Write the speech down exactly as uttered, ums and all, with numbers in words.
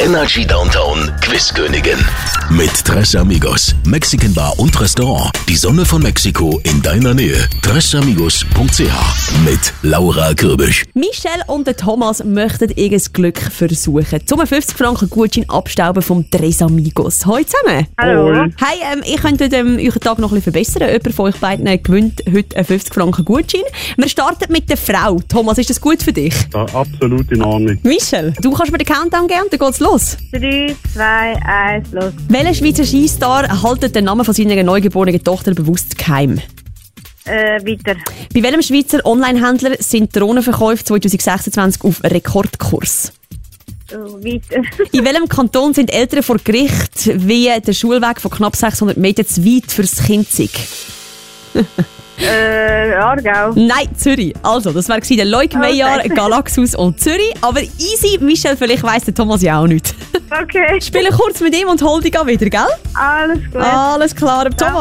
Energy Downtown Quizkönigin. Mit Tres Amigos, Mexican Bar und Restaurant. Die Sonne von Mexiko in deiner Nähe. tres amigos punkt c h mit Laura Kürbisch. Michelle und der Thomas möchten ihr Glück versuchen. Zum fünfzig Franken Gutschein abstauben vom Tres Amigos. Hallo zusammen. Hallo. Hey, ähm, ich könnte ähm, euren Tag noch ein bisschen verbessern. Jemand von euch beiden gewinnt heute einen fünfzig Franken Gutschein. Wir starten mit der Frau. Thomas, ist das gut für dich? Ja, absolut in Ordnung. Michelle, du kannst mir den Countdown geben, dann geht's los. drei, zwei, eins, los. Welcher Schweizer Skistar haltet den Namen von seiner neugeborenen Tochter bewusst geheim? Äh, weiter. Bei welchem Schweizer Onlinehändler sind Drohnenverkäufe zwanzig sechsundzwanzig auf Rekordkurs? Oh, weiter. In welchem Kanton sind Eltern vor Gericht, wie der Schulweg von knapp sechshundert Metern zu weit fürs Kind sei? äh, Aargau. Nein, Zürich. Also, das war der Leuk Meyer, Okay. Galaxus und Zürich. Aber easy, Michelle, vielleicht weiss der Thomas ja auch nicht. Okay. Spiele kurz mit ihm und hol dich auch wieder, gell? Alles gut. Alles klar, Thomas.